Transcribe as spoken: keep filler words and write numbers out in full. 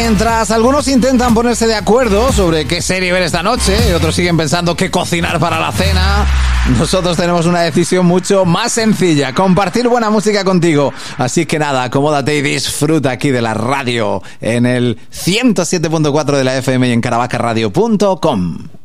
mientras algunos intentan ponerse de acuerdo sobre qué serie ver esta noche y otros siguen pensando qué cocinar para la cena, nosotros tenemos una decisión mucho más sencilla: compartir buena música contigo. Así que nada, acomódate y disfruta aquí de la radio en el ciento siete punto cuatro de la F M y en caravaca radio punto com.